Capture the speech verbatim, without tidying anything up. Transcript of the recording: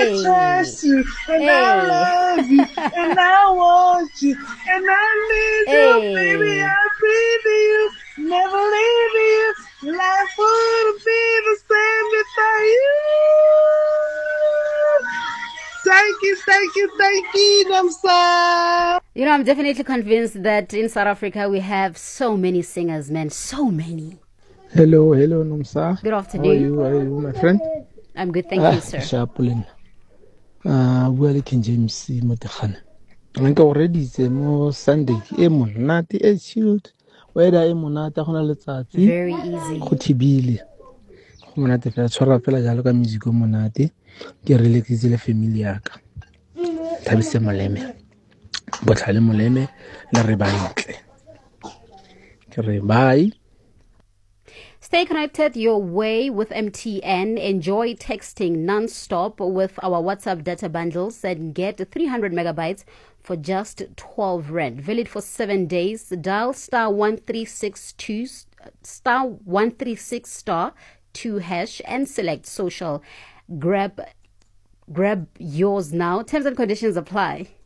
I trust you, and hey. I love you, and I want you, and I need hey. you, baby. I breathe you, never leave you. Life wouldn't be the same without you. Thank you, thank you, thank you, Nomsa. You know, I'm definitely convinced that in South Africa we have so many singers, man, so many. Hello, hello, Nomsa. Good afternoon. How are you, are you my friend? I'm good, thank ah, you, sir. Sharpulin. Ah, bua le King James Motegana. Nka already se mo Sunday e monate e chilled. Weather e monate gona letsatsi. Very easy. Go thibile. Go monate fela tshwara fela jalo ka music o monate. Ke relax le family yaka. Thabise moleme. Botlhale moleme le re bantle. Ke re bye. Stay connected your way with M T N. Enjoy texting non-stop with our WhatsApp data bundles and get three hundred megabytes for just twelve rand. Valid for seven days. Dial star one three six two star one three six star two hash and select social. Grab grab yours now. Terms and conditions apply.